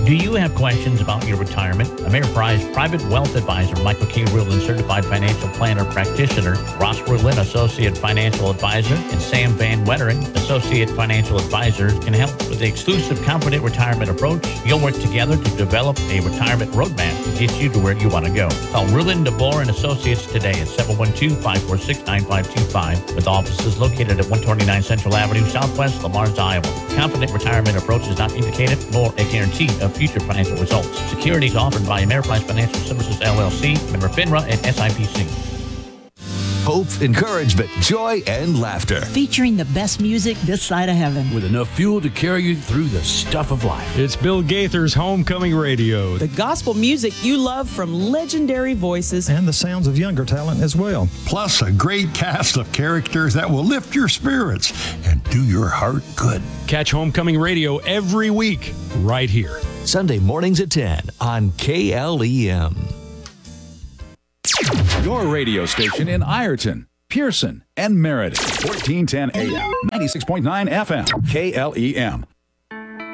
Do you have questions about your retirement? Ameriprise Private Wealth Advisor Michael K. Rulin, Certified Financial Planner Practitioner, Ross Rulin, Associate Financial Advisor, and Sam Van Wettering, Associate Financial Advisor, can help with the exclusive Confident Retirement approach. You'll work together to develop a retirement roadmap to get you to where you want to go. Call Rulin, DeBoer, and Associates today at 712-546-9525, with offices located at 129 Central Avenue, Southwest Lamar's, Iowa. Confident Retirement approach is not indicated nor a guarantee of future financial results. Securities offered by Ameriprise Financial Services, LLC, member FINRA and SIPC. Hope, encouragement, joy, and laughter. Featuring the best music this side of heaven. With enough fuel to carry you through the stuff of life. It's Bill Gaither's Homecoming Radio. The gospel music you love from legendary voices. And the sounds of younger talent as well. Plus a great cast of characters that will lift your spirits and do your heart good. Catch Homecoming Radio every week right here. Sunday mornings at 10 on KLEM. Your radio station in Ireton, Pearson, and Meriden. 1410 AM, 96.9 FM, KLEM.